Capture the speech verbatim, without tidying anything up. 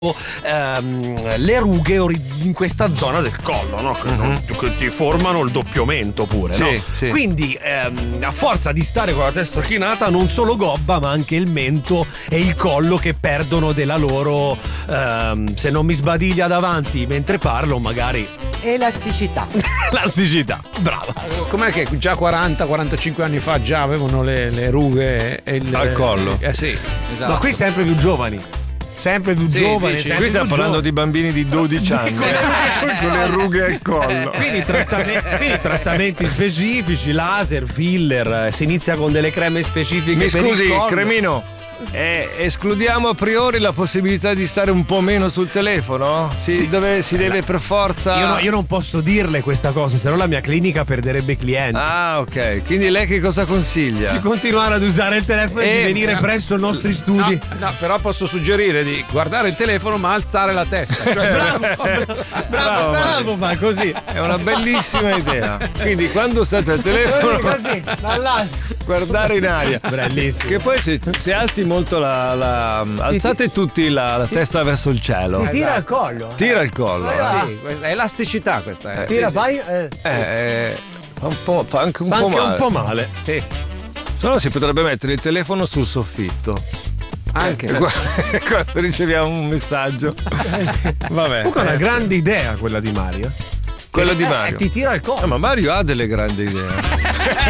ehm, le rughe ori- in questa zona del collo, no? Che, Mm-hmm. che ti formano il doppiamento pure, Sì, no? sì. Quindi ehm, a forza di stare con la testa chinata, non solo gobba ma anche il mento e il collo che perdono della loro ehm, se non mi sbadiglia davanti mentre parlo magari Elasticità. elasticità. Brava. Com'è che già quaranta quarantacinque anni fa già avevano le, le rughe e il, Al collo. Eh sì, esatto. Ma qui sempre più giovani. Sempre più Sì, giovani. dici. sempre Qui stiamo più parlando giovani. di bambini di dodici anni con le rughe sul con le rughe al collo. Quindi, trattame- quindi trattamenti specifici, laser, filler, eh, si inizia con delle creme specifiche. Mi per scusi, il collo. Cremino, eh, escludiamo a priori la possibilità di stare un po' meno sul telefono? Si, Sì, dove, sì, si deve la- per forza. Io, no- io non posso dirle questa cosa, se no la mia clinica perderebbe clienti. Ah, ok. Quindi lei che cosa consiglia? Di continuare ad usare il telefono e Eh, di venire eh, presso i nostri studi. No, no, però posso suggerire di guardare il telefono ma alzare la testa. Cioè, Bravo, bravo, bravo, ma così. È una bellissima idea. Quindi quando state al telefono, Così, dall'alto. guardare in aria. Bellissimo. Che poi se, se alzi molto la, la- alzate tutti la, la testa verso il cielo. Ti tira al collo. Tira il collo. Eh, eh. sì, questa- è elasticità questa. È. Tira, Sì, sì. vai. eh. Eh, eh, fa, un po', fa anche un Fa po' anche male. un po' male. Sì, Se no si potrebbe mettere il telefono sul soffitto. anche. E qua- Quando riceviamo un messaggio. Vabbè. Comunque è una grande idea quella di Mario. Quello di Eh, Mario. ti tira al collo. Ah, ma Mario ha delle grandi idee.